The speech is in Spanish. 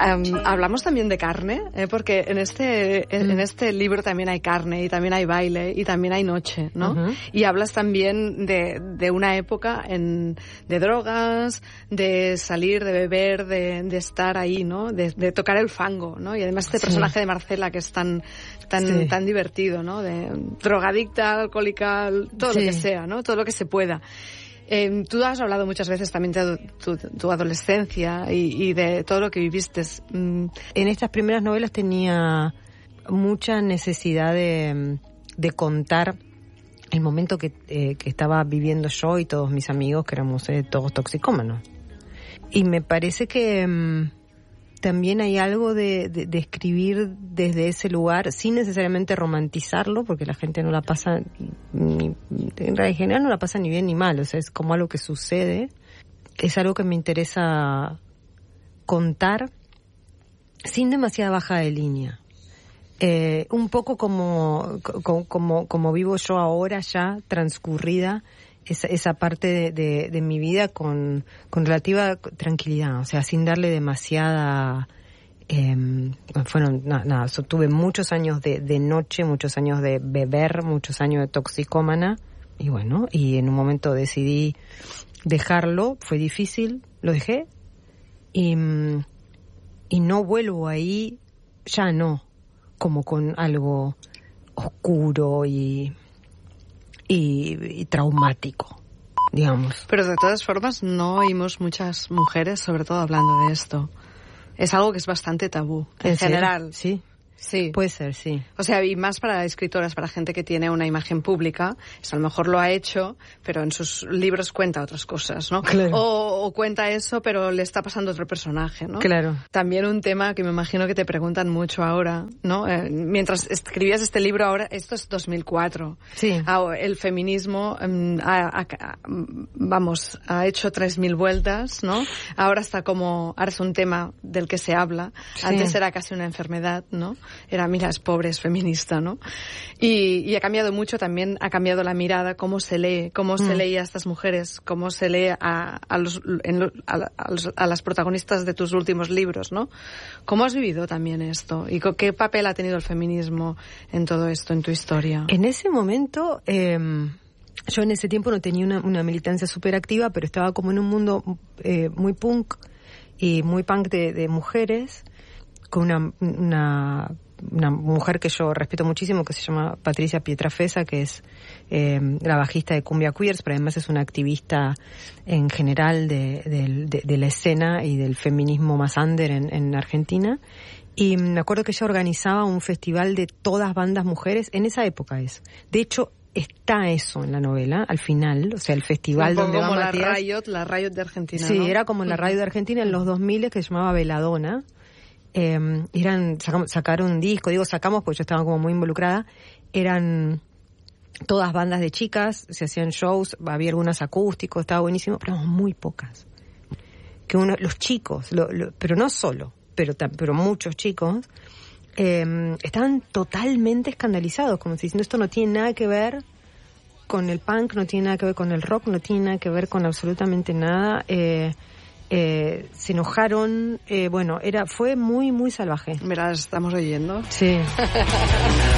Hablamos también de carne, porque en este libro también hay carne y también hay baile y también hay noche, ¿no? Uh-huh. Y hablas también de una época de drogas, de salir, de beber, de estar ahí, ¿no? De tocar el fango, ¿no? Y además este personaje de Marcela que es tan divertido, ¿no? De drogadicta, alcohólica, todo lo que sea, ¿no? Todo lo que se pueda. Tú has hablado muchas veces también de tu adolescencia y de todo lo que viviste. En estas primeras novelas tenía mucha necesidad de contar el momento que estaba viviendo yo y todos mis amigos, que éramos todos toxicómanos. Y me parece que también hay algo de escribir desde ese lugar, sin necesariamente romantizarlo, porque la gente no la pasa, en general no la pasa ni bien ni mal, o sea, es como algo que sucede. Es algo que me interesa contar sin demasiada baja de línea. Un poco como vivo yo ahora, ya transcurrida esa parte de mi vida con relativa tranquilidad, o sea, sin darle demasiada... tuve muchos años de noche, muchos años de beber, muchos años de toxicómana, y bueno, y en un momento decidí dejarlo, fue difícil, lo dejé, y no vuelvo ahí, ya no, como con algo oscuro y traumático, digamos. Pero de todas formas no oímos muchas mujeres, sobre todo hablando de esto. Es algo que es bastante tabú, en general. Sí. Sí. Puede ser, sí. O sea, y más para escritoras, para gente que tiene una imagen pública, a lo mejor lo ha hecho, pero en sus libros cuenta otras cosas, ¿no? Claro. O cuenta eso, pero le está pasando a otro personaje, ¿no? Claro. También un tema que me imagino que te preguntan mucho ahora, ¿no? Mientras escribías este libro ahora, esto es 2004. Sí. El feminismo, ha hecho 3000 vueltas, ¿no? Ahora es un tema del que se habla. Sí. Antes era casi una enfermedad, ¿no? Era, mira, es pobre, es feminista, ¿no? Y ha cambiado mucho también, ha cambiado la mirada, cómo se lee, cómo se leía a estas mujeres, cómo se lee a las protagonistas de tus últimos libros, ¿no? ¿Cómo has vivido también esto? ¿Y qué papel ha tenido el feminismo en todo esto, en tu historia? En ese momento, yo en ese tiempo no tenía una militancia súper activa, pero estaba como en un mundo muy punk y muy punk de mujeres, con una mujer que yo respeto muchísimo, que se llama Patricia Pietrafesa, que es la bajista de Cumbia Queers, pero además es una activista en general de la escena y del feminismo más under en Argentina. Y me acuerdo que ella organizaba un festival de todas bandas mujeres, en esa época es. De hecho, está eso en la novela, al final, o sea, el festival donde va Matías. La Riot de Argentina, sí, ¿no? Era como la Riot de Argentina en los 2000, que se llamaba Veladona. Sacaron un disco, sacamos porque yo estaba como muy involucrada, eran todas bandas de chicas, se hacían shows, había algunas acústicos, estaba buenísimo, pero muy pocas. Los chicos, pero no solo, pero muchos chicos, estaban totalmente escandalizados, como si diciendo, esto no tiene nada que ver con el punk, no tiene nada que ver con el rock, no tiene nada que ver con absolutamente nada. Se enojaron, fue muy, muy salvaje. Mira, estamos oyendo. Sí.